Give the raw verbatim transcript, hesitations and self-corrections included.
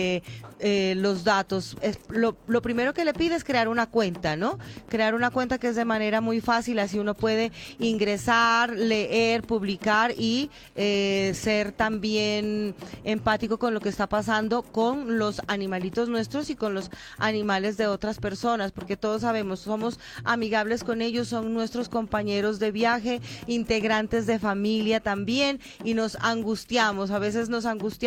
eh, eh, los datos. Es, lo, lo primero que le pide es crear una cuenta, ¿no? Crear una cuenta que es de manera muy fácil, así uno puede ingresar, leer, publicar y eh, ser también empático con lo que está pasando con los animalitos nuestros y con los animales de otras personas, porque todos sabemos, somos amigables con ellos, son nuestros compañeros de viaje, integrantes de familia también, y nos angustiamos, a veces nos angustiamos